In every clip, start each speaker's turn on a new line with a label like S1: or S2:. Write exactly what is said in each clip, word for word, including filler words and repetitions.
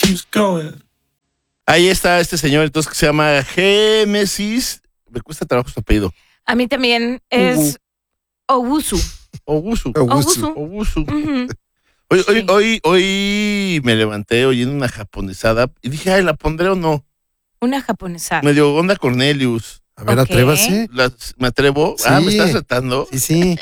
S1: keeps going.
S2: Ahí está este señor, entonces, que se llama Génesis. Me cuesta trabajo su apellido.
S3: A mí también es Owusu.
S2: Ogusu.
S3: Owusu.
S2: Ogusu.
S3: Ujú.
S2: Hoy, hoy,
S3: Sí.
S2: hoy, hoy me levanté oyendo una japonesada y dije, ay, ¿la pondré o no?
S3: Una japonesada.
S2: Medio onda Cornelius.
S4: A ver,
S3: Ok.
S4: atrévase.
S2: Las- ¿Me atrevo?
S4: Sí.
S2: Ah, ¿me estás retando?
S4: Sí, sí.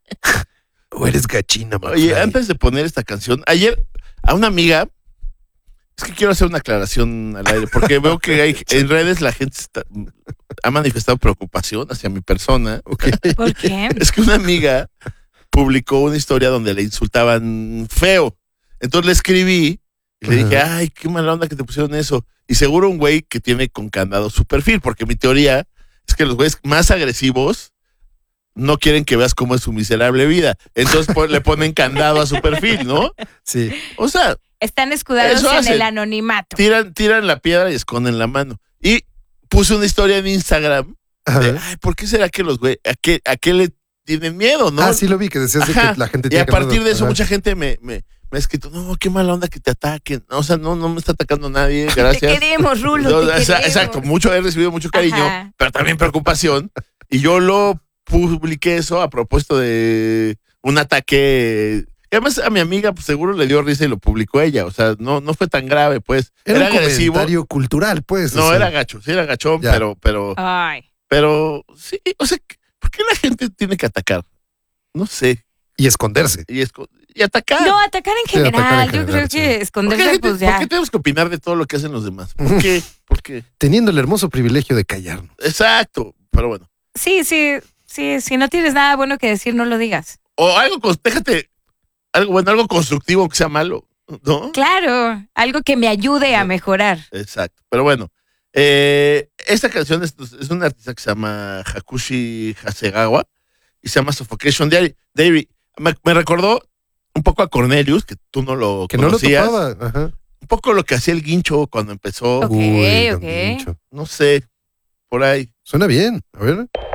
S4: O eres gachina,
S2: Oye,
S4: McFly.
S2: antes de poner esta canción, ayer a una amiga, es que quiero hacer una aclaración al aire, porque veo que hay, en redes la gente está- ha manifestado preocupación hacia mi persona.
S4: Ok.
S3: ¿Por qué?
S2: Es que una amiga publicó una historia donde le insultaban feo. Entonces le escribí y le
S4: Ajá.
S2: dije, ay, qué mala onda que te pusieron eso. Y seguro un güey que tiene con candado su perfil, porque mi teoría es que los güeyes más agresivos no quieren que veas cómo es su miserable vida. Entonces pues, le ponen candado a su perfil, ¿no?
S4: Sí.
S2: O sea,
S3: Están escudados
S2: Eso
S3: en
S2: hacen.
S3: el anonimato.
S2: tiran, tiran la piedra y esconden la mano. Y puse una historia en Instagram de,
S4: Ajá.
S2: ay, ¿por qué será que los güeyes, a qué, a qué le tienen miedo, no?
S4: Ah, sí lo vi, que decías de
S2: Ajá.
S4: que la gente
S2: Y
S4: tiene
S2: a partir
S4: ganado.
S2: de eso
S4: Ajá.
S2: mucha gente me, me, me ha escrito, no, qué mala onda que te ataquen. O sea, no, no me está atacando nadie,
S3: Te
S2: gracias.
S3: queremos, Rulo,
S2: No,
S3: te
S2: exa-
S3: queremos.
S2: exacto, mucho, he recibido mucho cariño,
S3: Ajá.
S2: pero también preocupación. Y yo lo publiqué eso a propósito de un ataque. Y además a mi amiga pues, seguro le dio risa y lo publicó ella. O sea, no, no fue tan grave, pues.
S4: Era,
S2: Era,
S4: un
S2: agresivo.
S4: comentario cultural, pues.
S2: No,
S4: o sea.
S2: era gacho, sí era gachón,
S4: Ya.
S2: pero, pero,
S3: Ay.
S2: pero, sí, o sea, ¿por qué la gente tiene que atacar? No sé.
S4: Y esconderse.
S2: Y, esco- y atacar.
S3: No, atacar en
S4: Sí, atacar en
S3: general. Yo
S4: general,
S3: creo
S4: sí.
S3: que
S2: ¿Por qué,
S3: esconderse,
S2: la gente-
S3: pues
S2: por
S3: ya.
S2: qué tenemos que opinar de todo lo que hacen los demás? ¿Por qué? ¿Por qué?
S4: Teniendo el hermoso privilegio de callarnos.
S2: Exacto, pero bueno.
S3: Sí, sí, sí. Si no tienes nada bueno que decir, no lo digas.
S2: O algo, cons- déjate, algo bueno, algo constructivo que sea malo, ¿no?
S3: Claro, algo que me ayude a mejorar.
S2: Exacto, pero bueno. eh, esta canción es, es una artista que se llama Hakushi Hasegawa y se llama Suffocation Diary. Diary. Me, me recordó un poco a Cornelius, que tú no lo
S4: Que no lo
S2: conocías.
S4: topaba. Ajá.
S2: Un poco lo que hacía el Guincho cuando empezó.
S3: Ok,
S4: Uy, don
S3: ok.
S4: Guincho.
S2: No sé, por ahí.
S4: Suena bien. A ver.